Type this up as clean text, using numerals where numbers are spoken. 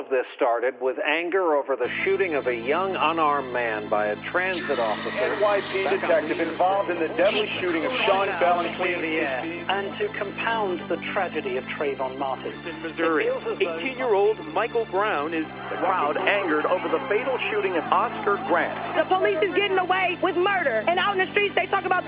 of this started with anger over the shooting of a young unarmed man by a transit officer. NYPD detective involved in the deadly shooting of Sean Bell in Queens. And to compound the tragedy of Trayvon Martin. In Missouri, 18-year-old Michael Brown is the crowd angered over the fatal shooting of Oscar Grant. The police is getting away with murder, and out in the streets they talk about